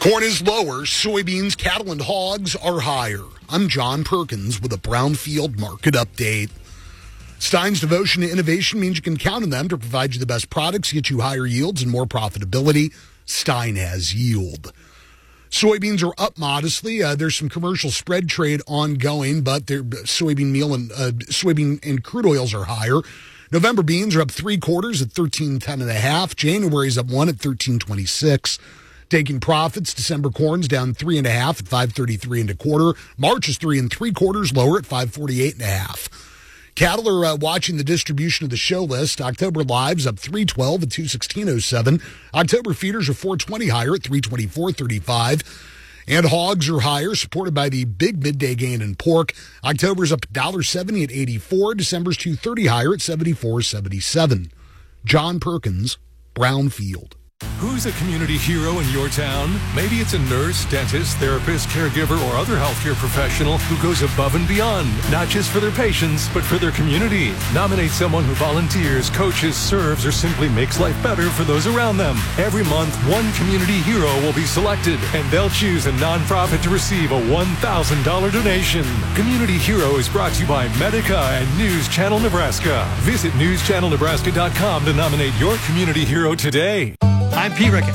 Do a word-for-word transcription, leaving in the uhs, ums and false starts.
Corn is lower, soybeans, cattle, and hogs are higher. I'm John Perkins with a Brownfield Market Update. Stein's devotion to innovation means you can count on them to provide you the best products, get you higher yields and more profitability. Stein has yield. Soybeans are up modestly. Uh, there's some commercial spread trade ongoing, but their soybean meal and uh, soybean and crude oils are higher. November beans are up three quarters at thirteen ten and a half. January's up one at thirteen twenty six. Taking profits, December corn's down three and a half at five thirty three and a quarter. March is three and three quarters lower at five forty eight and a half. Cattle are uh, watching the distribution of the show list. October lives up three twelve at two sixteen oh seven. October feeders are four twenty higher at three twenty-four thirty-five. And hogs are higher, supported by the big midday gain in pork. October's up one seventy at eighty-four. December's two thirty higher at seventy-four seventy-seven. John Perkins, Brownfield. Who's a community hero in your town? Maybe it's a nurse, dentist, therapist, caregiver, or other healthcare professional who goes above and beyond, not just for their patients, but for their community. Nominate someone who volunteers, coaches, serves, or simply makes life better for those around them. Every month, one community hero will be selected, and they'll choose a nonprofit to receive a one thousand dollars donation. Community Hero is brought to you by Medica and News Channel Nebraska. Visit news channel nebraska dot com to nominate your community hero today. I'm Pete Rickett.